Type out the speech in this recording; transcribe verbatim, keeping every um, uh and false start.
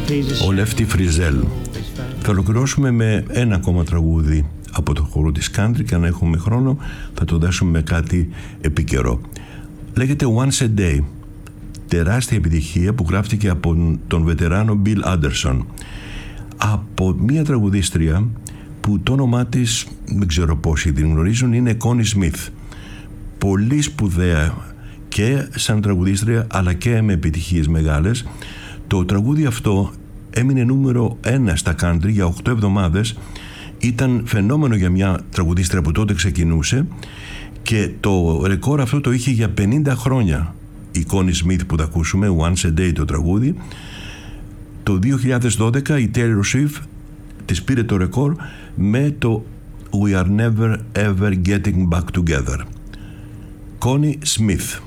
ο Λέφτη Φριζέλ. Θα ολοκληρώσουμε με ένα ακόμα τραγούδι από το χώρο της country και αν έχουμε χρόνο θα το δέσουμε με κάτι επίκαιρο. Λέγεται Once a Day. Τεράστια επιτυχία που γράφτηκε από τον βετεράνο Bill Anderson, από μια τραγουδίστρια που το όνομά της δεν ξέρω πόσοι την γνωρίζουν, είναι Connie Smith. Πολύ σπουδαία και σαν τραγουδίστρια αλλά και με επιτυχίες μεγάλες. Το τραγούδι αυτό έμεινε νούμερο ένα στα country για οκτώ εβδομάδες. Ήταν φαινόμενο για μια τραγουδίστρια που τότε ξεκινούσε και το ρεκόρ αυτό το είχε για πενήντα χρόνια η Connie Smith που θα ακούσουμε, Once a Day το τραγούδι. Το δύο χιλιάδες δώδεκα η Taylor Swift της πήρε το ρεκόρ με το We Are Never Ever Getting Back Together. Connie Smith.